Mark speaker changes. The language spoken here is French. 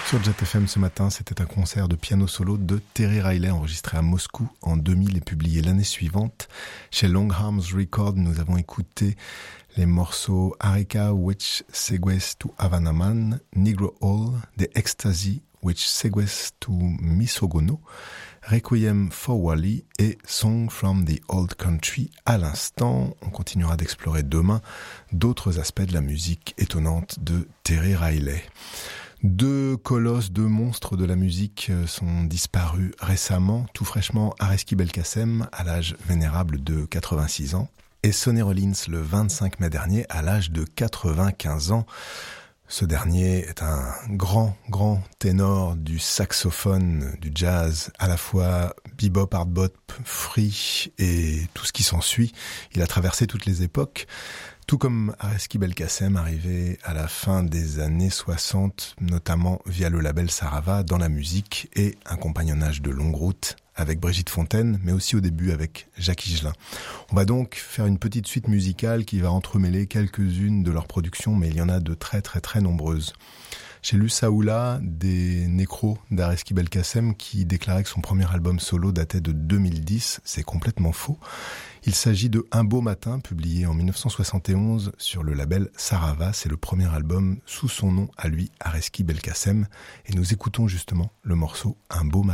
Speaker 1: Sur Jet FM ce matin, c'était un concert de piano solo de Terry Riley enregistré à Moscou en 2000 et publié l'année suivante. Chez Longarms Records, nous avons écouté les morceaux Arika, which segues to Havana Man, Negro Hall, The Ecstasy, which segues to Misogono, Requiem for Wally et Song from the Old Country à l'instant. On continuera d'explorer demain d'autres aspects de la musique étonnante de Terry Riley. Deux colosses, deux monstres de la musique sont disparus récemment, tout fraîchement Areski Belkacem à l'âge vénérable de 86 ans et Sonny Rollins le 25 mai dernier à l'âge de 95 ans. Ce dernier est un grand ténor du saxophone, du jazz, à la fois bebop, hard bop, free et tout ce qui s'ensuit. Il a traversé toutes les époques. Tout comme Areski Belkacem, arrivé à la fin des années 60, notamment via le label Sarava, dans la musique et un compagnonnage de longue route avec Brigitte Fontaine, mais aussi au début avec Jacques Higelin. On va donc faire une petite suite musicale qui va entremêler quelques-unes de leurs productions, mais il y en a de très nombreuses. J'ai lu Saoula des Nécros d'Areski Belkacem qui déclarait que son premier album solo datait de 2010. C'est complètement faux. Il s'agit de Un beau matin, publié en 1971 sur le label Sarava. C'est le premier album sous son nom à lui, Areski Belkacem. Et nous écoutons justement le morceau Un beau matin.